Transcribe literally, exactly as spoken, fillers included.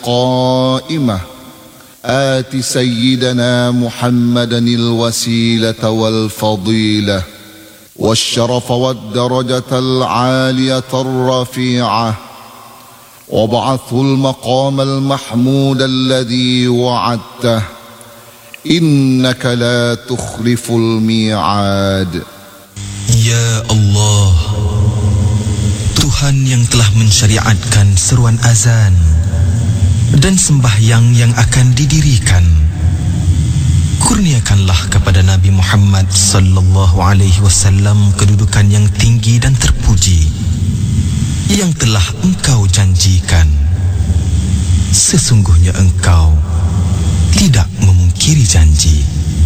القائمة آت سيدنا محمدا الوسيلة والفضيلة والشرف والدرجة العالية الرفيعة وابعثه المقام المحمود الذي وعدته إنك لا تخلف الميعاد. Ya Allah, Tuhan yang telah mensyariatkan seruan azan dan sembahyang yang akan didirikan, kurniakanlah kepada Nabi Muhammad sallallahu alaihi wasallam kedudukan yang tinggi dan terpuji yang telah Engkau janjikan. Sesungguhnya Engkau tidak memungkiri janji.